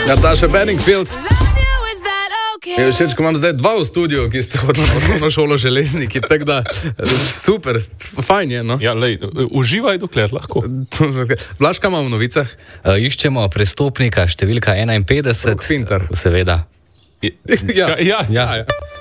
Nataša Bedingfield. Je všeč, ko imam zdaj dva v studiu, ki ste hodili na osnovno šolo železniki, tako da super, fajn je, no. Ja, lej, uživaj dokler lahko. Blaž, kaj imamo v novicah? Iščemo prestopnika številka 51. Finter. Seveda. Ja.